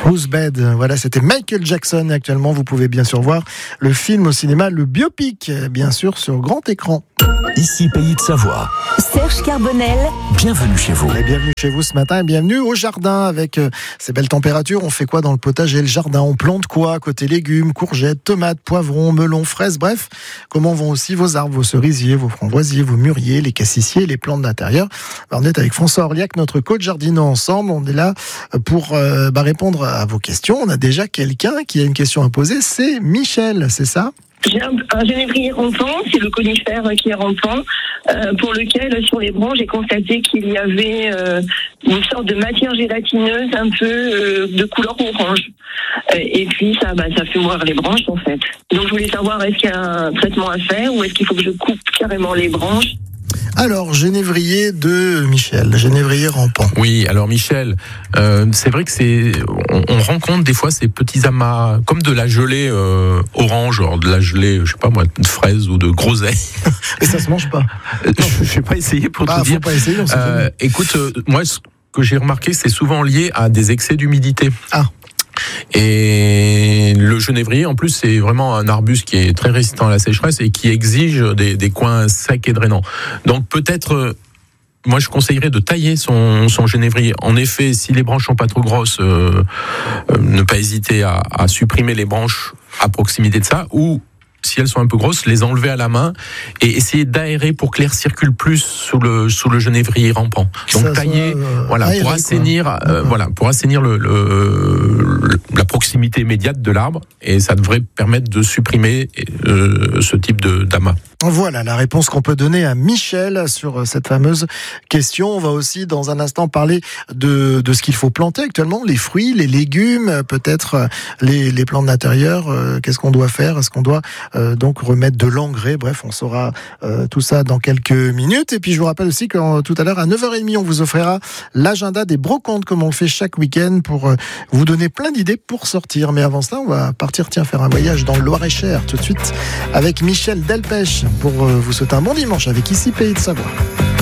Who's Bad, voilà, c'était Michael Jackson. Et actuellement, vous pouvez bien sûr voir le film au cinéma, le biopic, bien sûr, sur grand écran. Ici Pays de Savoie. Serge Carbonel. Bienvenue chez vous. Et bienvenue chez vous ce matin et bienvenue au jardin avec ces belles températures. On fait quoi dans le potager et le jardin? On plante quoi? Côté légumes, courgettes, tomates, poivrons, melons, fraises, bref. Comment vont aussi vos arbres, vos cerisiers, vos framboisiers, vos mûriers, les cassissiers, les plantes d'intérieur? On est avec François Orliac, notre coach jardinant ensemble. On est là pour répondre à vos questions. On a déjà quelqu'un qui a une question à poser. C'est Michel, c'est ça? J'ai un genévrier rampant, c'est le conifère qui est rampant, pour lequel, sur les branches, j'ai constaté qu'il y avait une sorte de matière gélatineuse un peu de couleur orange. Et puis, ça fait mourir les branches, en fait. Donc, je voulais savoir, est-ce qu'il y a un traitement à faire ou est-ce qu'il faut que je coupe carrément les branches? Alors, genévrier de Michel, genévrier rampant. Oui, alors Michel, c'est vrai que on rencontre des fois ces petits amas, comme de la gelée orange, alors de la gelée, je sais pas moi, de fraises ou de groseille. Et ça se mange pas? Je vais pas essayer pour te dire. Faut pas essayer, on sait jamais. Écoute, moi, ce que j'ai remarqué, c'est souvent lié à des excès d'humidité. Ah. Et le genévrier, en plus, c'est vraiment un arbuste qui est très résistant à la sécheresse et qui exige des coins secs et drainants. Donc peut-être, moi je conseillerais de tailler son genévrier. En effet, si les branches sont pas trop grosses, ne pas hésiter à supprimer les branches à proximité de ça, ou si elles sont un peu grosses, les enlever à la main et essayer d'aérer pour que l'air circule plus sous le genévrier rampant. Donc ça tailler, aéré, pour assainir, pour assainir la proximité immédiate de l'arbre, et ça devrait permettre de supprimer ce type d'amas. Voilà la réponse qu'on peut donner à Michel sur cette fameuse question. On va aussi dans un instant parler de ce qu'il faut planter actuellement, les fruits, les légumes, peut-être les plantes d'intérieur. Qu'est-ce qu'on doit faire? Est-ce qu'on doit donc remettre de l'engrais? Bref, on saura tout ça dans quelques minutes. Et puis je vous rappelle aussi que tout à l'heure à 9h30, on vous offrira l'agenda des brocantes comme on le fait chaque week-end pour vous donner plein d'idées pour sortir. Mais avant cela, on va partir faire un voyage dans le Loir-et-Cher tout de suite avec Michel Delpech pour vous souhaiter un bon dimanche avec Ici Pays de Savoie.